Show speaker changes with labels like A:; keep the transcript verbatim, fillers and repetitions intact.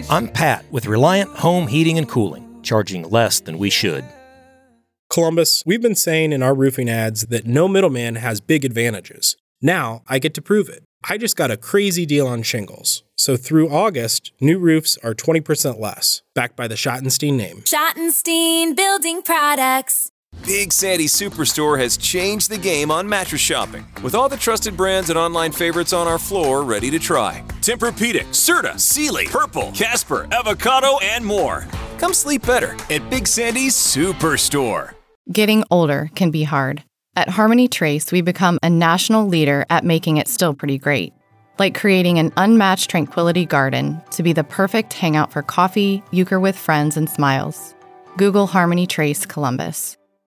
A: I'm Pat with Reliant Home Heating and Cooling, charging less than we should.
B: Columbus, we've been saying in our roofing ads that no middleman has big advantages. Now I get to prove it. I just got a crazy deal on shingles. So through August, new roofs are twenty percent less, backed by the Schottenstein name.
C: Schottenstein Building Products.
D: Big Sandy Superstore has changed the game on mattress shopping, with all the trusted brands and online favorites on our floor ready to try. Tempur-Pedic, Serta, Sealy, Purple, Casper, Avocado, and more. Come sleep better at Big Sandy's Superstore.
E: Getting older can be hard. At Harmony Trace, we become a national leader at making it still pretty great. Like creating an unmatched tranquility garden to be the perfect hangout for coffee, euchre with friends, and smiles. Google Harmony Trace Columbus.